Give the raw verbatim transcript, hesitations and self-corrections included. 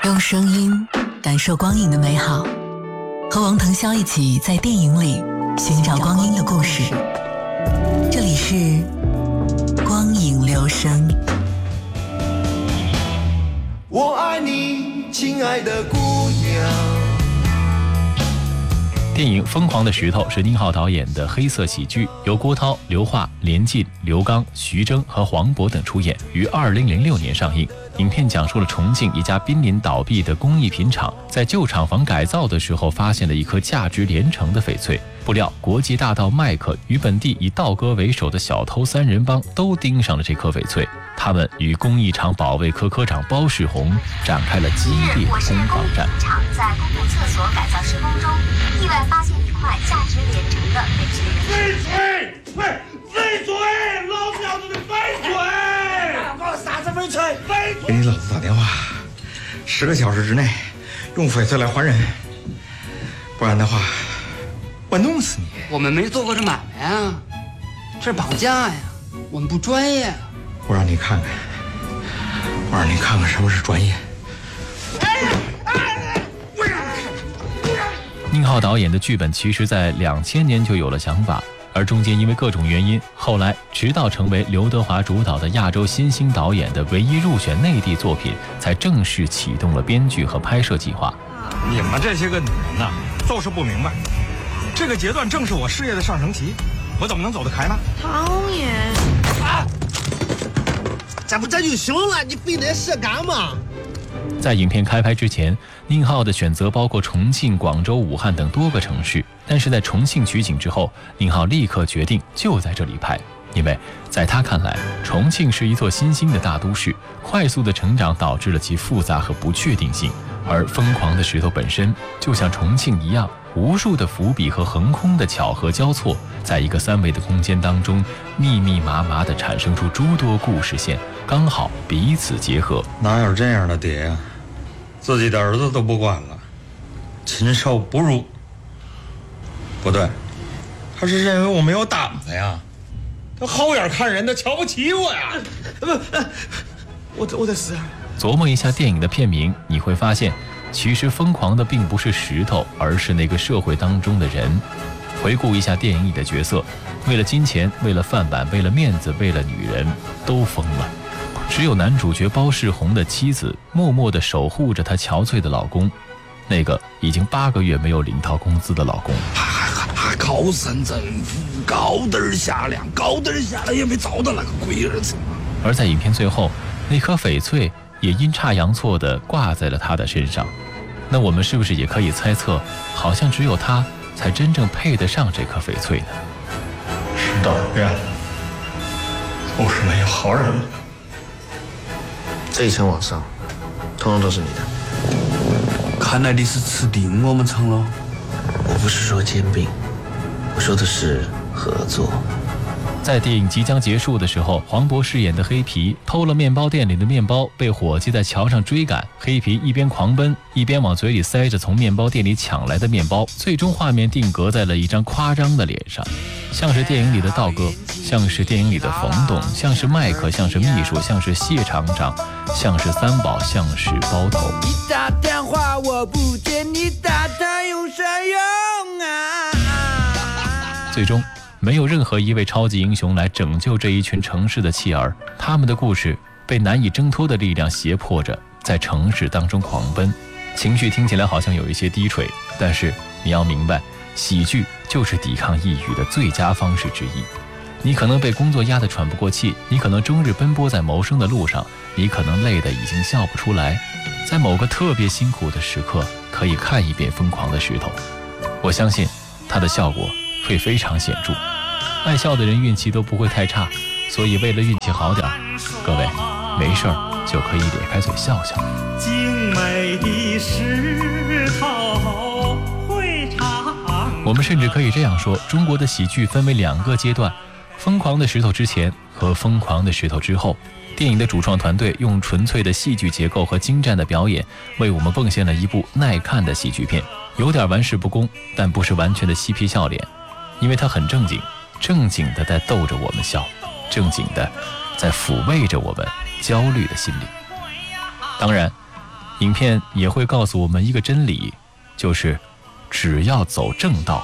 用声音感受光影的美好，和王腾霄一起在电影里寻找光阴的故事。这里是光影留声。 我爱你，亲爱的姑娘。 电影《疯狂的石头》是宁浩导演的黑色喜剧，由郭涛、刘桦、连晋、刘刚、徐峥和黄渤等出演，于二零零六年上映。影片讲述了重庆一家濒临倒闭的工艺品厂在旧厂房改造的时候发现了一颗价值连城的翡翠，不料国际大盗麦克与本地以道哥为首的小偷三人帮都盯上了这颗翡翠，他们与工艺厂保卫科科长包世红展开了激烈攻防战。 厂在公共厕所改造施工中，意外发现一块价值连城的翡翠。 翡翠，翡翡翠，老婊子的翡翠！搞啥子翡翠？翡翠！ 给你老子打电话，十个小时之内用翡翠来还人，不然的话，我弄死你！ 我们没做过这买卖啊，这是绑架呀，我们不专业。 我让你看看，我让你看看什么是专业。 宁浩导演的剧本其实在两千年就有了想法，而中间因为各种原因，后来直到成为刘德华主导的亚洲新兴导演的唯一入选内地作品，才正式启动了编剧和拍摄计划。 你们这些个女人呐，就是不明白，这个阶段正是我事业的上升期，我怎么能走得开呢？ 唐爷， 啊，这不这就行了，你非得是干嘛？ 在影片开拍之前，宁浩的选择包括重庆、广州、武汉等多个城市，但是在重庆取景之后，宁浩立刻决定就在这里拍，因为在他看来，重庆是一座新兴的大都市，快速的成长导致了其复杂和不确定性，而疯狂的石头本身就像重庆一样，无数的伏笔和横空的巧合交错，在一个三维的空间当中，密密麻麻地产生出诸多故事线，刚好彼此结合。 哪有这样的爹呀？自己的儿子都不管了，禽兽不如。不对，他是认为我没有胆子呀，他好眼看人，他瞧不起我呀。 不，我我再试。 琢磨一下电影的片名，你会发现其实疯狂的并不是石头，而是那个社会当中的人。回顾一下电影里的角色，为了金钱，为了饭碗，为了面子，为了女人，都疯了。只有男主角包世红的妻子默默地守护着他憔悴的老公，那个已经八个月没有领到工资的老公。 还靠山政府高点下量，高点下量也没找到那个龟儿子。 而在影片最后，那颗翡翠也阴差阳错地挂在了他的身上。那我们是不是也可以猜测，好像只有他才真正配得上这颗翡翠呢？ 世道变了，就是没有好人了。 这一层往上，通通都是你的。 看来你是吃定我们厂了。 我不是说兼并，我说的是合作。 在电影即将结束的时候，黄渤饰演的黑皮偷了面包店里的面包，被伙计在桥上追赶。黑皮一边狂奔，一边往嘴里塞着从面包店里抢来的面包，最终画面定格在了一张夸张的脸上，像是电影里的道哥，像是电影里的冯董，像是麦克，像是秘书，像是谢厂长，像是三宝，像是包头。 你打电话我不接，你打它有啥用啊？ 最终没有任何一位超级英雄来拯救这一群城市的弃儿，他们的故事被难以挣脱的力量胁迫着在城市当中狂奔。情绪听起来好像有一些低垂，但是你要明白，喜剧就是抵抗抑郁的最佳方式之一。你可能被工作压得喘不过气，你可能终日奔波在谋生的路上，你可能累得已经笑不出来，在某个特别辛苦的时刻，可以看一遍《疯狂的石头》，我相信它的效果会非常显著。爱笑的人运气都不会太差，所以为了运气好点，各位没事儿就可以咧开嘴笑笑。 精美的石头会唱。 我们甚至可以这样说，中国的喜剧分为两个阶段，疯狂的石头之前和疯狂的石头之后。电影的主创团队用纯粹的戏剧结构和精湛的表演，为我们奉献了一部耐看的喜剧片，有点玩世不恭，但不是完全的嬉皮笑脸，因为它很正经，正经的在逗着我们笑，正经的在抚慰着我们焦虑的心理。当然影片也会告诉我们一个真理，就是只要走正道，